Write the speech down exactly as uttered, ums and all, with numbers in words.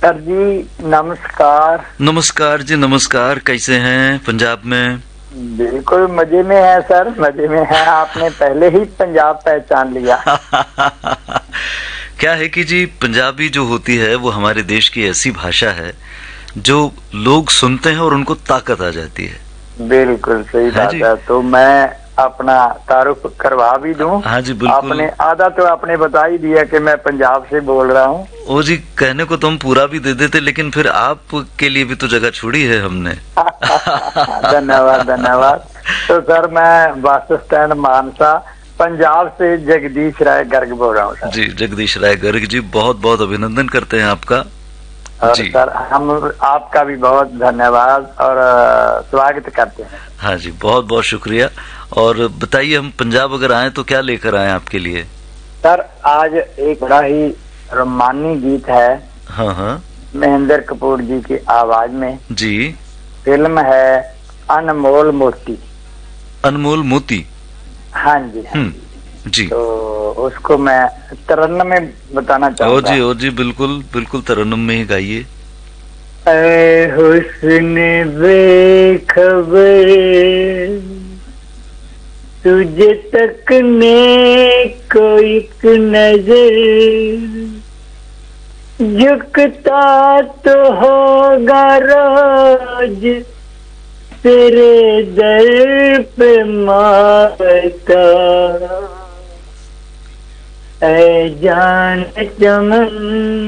Sir जी नमस्कार। नमस्कार जी नमस्कार। कैसे हैं पंजाब में? बिल्कुल मजे में है सर, मजे में है। आपने पहले ही पंजाब पहचान लिया। क्या है कि जी पंजाबी जो होती है वो हमारे देश की ऐसी भाषा है जो लोग सुनते हैं और उनको ताकत आ जाती है। बिल्कुल सही बात है। तो मैं अपना तारुफ करवा भी दूं। हाँ जी बिल्कुल। आपने आधा तो आपने बता ही दिया कि मैं पंजाब से बोल रहा हूँ। ओ जी कहने को तो हम पूरा भी दे देते, लेकिन फिर आप के लिए भी तो जगह छोड़ी है हमने। धन्यवाद धन्यवाद। तो सर मैं बस स्टैंड मानसा पंजाब से जगदीश राय गर्ग बोल रहा हूँ। जी जगदीश राय गर्ग जी, बहुत बहुत अभिनंदन करते हैं आपका। और जी सर हम आपका भी बहुत धन्यवाद और स्वागत करते हैं। हाँ जी बहुत बहुत शुक्रिया। और बताइए, हम पंजाब अगर आए तो क्या लेकर आए आपके लिए? सर आज एक बड़ा ही रोमानी गीत है। हाँ हाँ महेंद्र कपूर जी की आवाज में। जी। फिल्म है अनमोल मोती। अनमोल मोती। हाँ जी हाँ जी जी। तो उसको मैं तरन्नुम में बताना चाहूँगा। ओ जी ओ जी बिल्कुल बिल्कुल, तरन्नुम में ही गाइए। ऐ हुस्न बेखबर तुझे तकने को एक नजर, झुकता तो होगा रोज तेरे दर पे माता। ऐ जान चमन